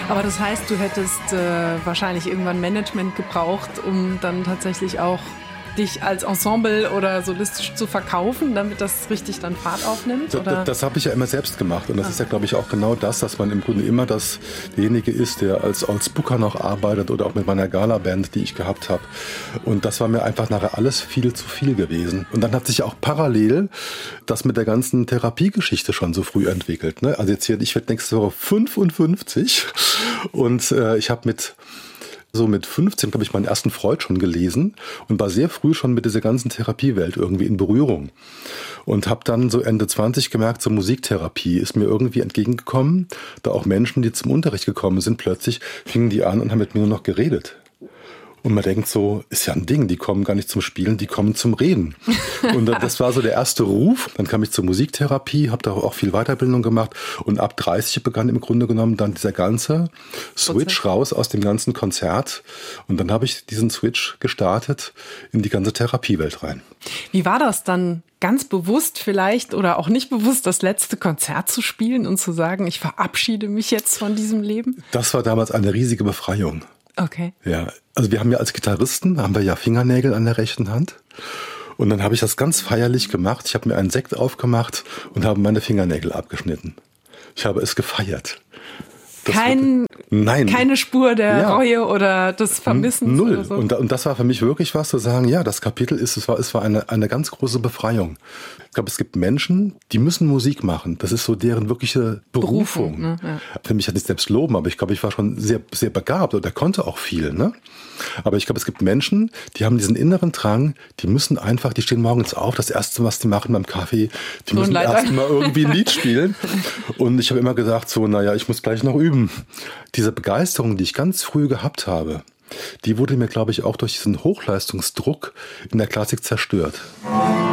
Aber das heißt, du hättest wahrscheinlich irgendwann Management gebraucht, um dann tatsächlich auch dich als Ensemble oder solistisch zu verkaufen, damit das richtig dann Fahrt aufnimmt? Oder? Das habe ich ja immer selbst gemacht. Und das ist ja, glaube ich, auch genau das, dass man im Grunde immer derjenige ist, der als Booker noch arbeitet oder auch mit meiner Gala-Band, die ich gehabt habe. Und das war mir einfach nachher alles viel zu viel gewesen. Und dann hat sich ja auch parallel das mit der ganzen Therapiegeschichte schon so früh entwickelt. Ne? Also jetzt hier, ich werde nächste Woche 55 und ich habe mit 15, glaube ich, meinen ersten Freud schon gelesen und war sehr früh schon mit dieser ganzen Therapiewelt irgendwie in Berührung. Und habe dann so Ende 20 gemerkt, so Musiktherapie ist mir irgendwie entgegengekommen. Da auch Menschen, die zum Unterricht gekommen sind, plötzlich fingen die an und haben mit mir nur noch geredet. Und man denkt so, ist ja ein Ding, die kommen gar nicht zum Spielen, die kommen zum Reden. Und das war so der erste Ruf. Dann kam ich zur Musiktherapie, habe da auch viel Weiterbildung gemacht. Und ab 30 begann im Grunde genommen dann dieser ganze Switch raus aus dem ganzen Konzert. Und dann habe ich diesen Switch gestartet in die ganze Therapiewelt rein. Wie war das dann, ganz bewusst vielleicht oder auch nicht bewusst das letzte Konzert zu spielen und zu sagen, ich verabschiede mich jetzt von diesem Leben? Das war damals eine riesige Befreiung. Okay. Ja, also wir haben ja als Gitarristen, haben wir ja Fingernägel an der rechten Hand. Und dann habe ich das ganz feierlich gemacht. Ich habe mir einen Sekt aufgemacht und habe meine Fingernägel abgeschnitten. Ich habe es gefeiert. Keine Spur der Reue oder des Vermissens. Null. Oder so. Und das war für mich wirklich was, zu sagen, ja, das Kapitel es war eine ganz große Befreiung. Ich glaube, es gibt Menschen, die müssen Musik machen. Das ist so deren wirkliche Berufung. Ne? Ja. Für mich hat nicht selbst loben, aber ich glaube, ich war schon sehr, sehr begabt oder konnte auch viel. Ne? Aber ich glaube, es gibt Menschen, die haben diesen inneren Drang, die stehen morgens auf, das Erste, was die machen beim Kaffee, die müssen erst mal irgendwie ein Lied spielen. Und ich habe immer gesagt, so, naja, ich muss gleich noch üben. Diese Begeisterung, die ich ganz früh gehabt habe, die wurde mir, glaube ich, auch durch diesen Hochleistungsdruck in der Klassik zerstört.